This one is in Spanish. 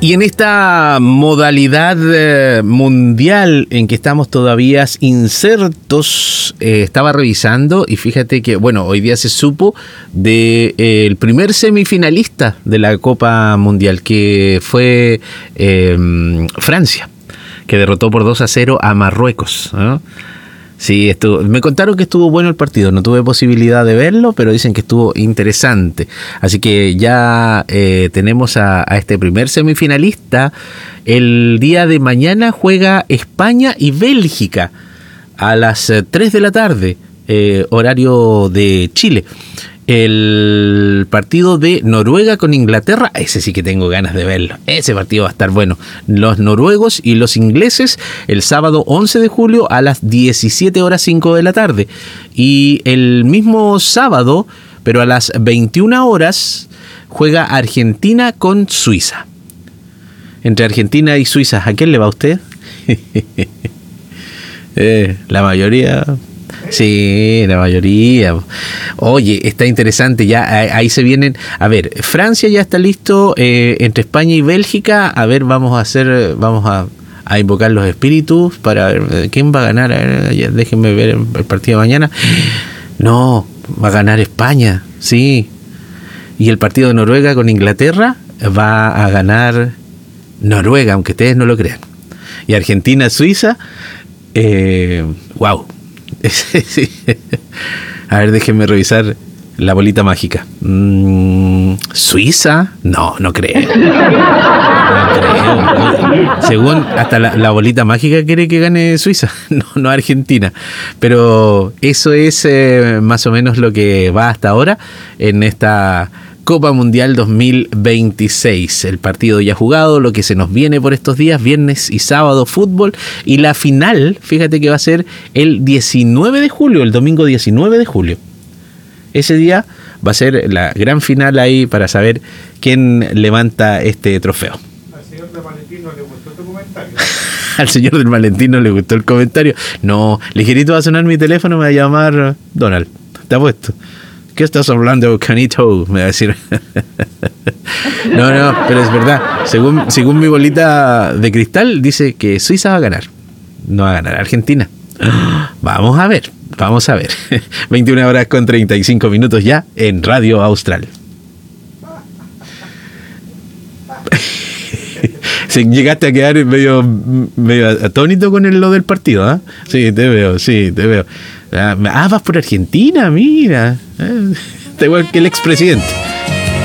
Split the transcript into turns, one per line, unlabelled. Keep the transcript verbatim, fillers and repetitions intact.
Y en esta modalidad eh, mundial en que estamos todavía insertos, eh, estaba revisando y fíjate que, bueno, hoy día se supo de eh, el primer semifinalista de la Copa Mundial, que fue eh, Francia, que derrotó por dos a cero a Marruecos, ¿no? Sí, estuvo, me contaron que estuvo bueno el partido, no tuve posibilidad de verlo, pero dicen que estuvo interesante. Así que ya eh, tenemos a, a este primer semifinalista. El día de mañana juega España y Bélgica a las tres de la tarde, eh, horario de Chile. El partido de Noruega con Inglaterra, ese sí que tengo ganas de verlo. Ese partido va a estar bueno. Los noruegos y los ingleses el sábado once de julio a las diecisiete horas cinco de la tarde. Y el mismo sábado, pero a las veintiuna horas, juega Argentina con Suiza. Entre Argentina y Suiza, ¿a quién le va a usted? eh, la mayoría... Sí, la mayoría. Oye, está interesante, ya ahí se vienen. A ver, Francia ya está listo, eh, entre España y Bélgica. A ver, vamos a hacer, vamos a, a invocar los espíritus para ver quién va a ganar. A ver, déjenme ver el partido de mañana. No, va a ganar España, sí. Y el partido de Noruega con Inglaterra va a ganar Noruega, aunque ustedes no lo crean. Y Argentina-Suiza, eh, wow. Sí. A ver, déjenme revisar la bolita mágica. Mm, ¿Suiza? No, no creo. No creo. Según hasta la, la bolita mágica quiere que gane Suiza, no, no Argentina. Pero eso es eh, más o menos lo que va hasta ahora en esta Copa Mundial dos mil veintiséis. El partido ya jugado, lo que se nos viene por estos días, viernes y sábado, fútbol. Y la final, fíjate que va a ser el diecinueve de julio, el domingo diecinueve de julio. Ese día va a ser la gran final ahí para saber quién levanta este trofeo.
Al señor del Valentín no le gustó tu comentario.
Al señor del Valentín no le gustó el comentario. No, ligerito va a sonar mi teléfono, me va a llamar Donald. ¿Te apuesto? ¿Qué estás hablando, Canito? Me va a decir. No, no, pero es verdad. Según, según mi bolita de cristal, dice que Suiza va a ganar. No va a ganar Argentina. Vamos a ver, vamos a ver. veintiuna horas con treinta y cinco minutos ya en Radio Austral. Si llegaste a quedar medio, medio atónito con el, lo del partido, ¿ah? ¿eh? Sí, te veo, sí, te veo. Ah, vas por Argentina, mira. Está igual que el expresidente.